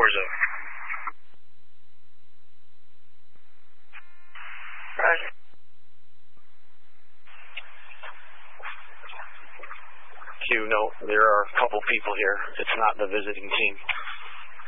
Warzone. Roger. Q, no, there are a couple people here. It's not the visiting team.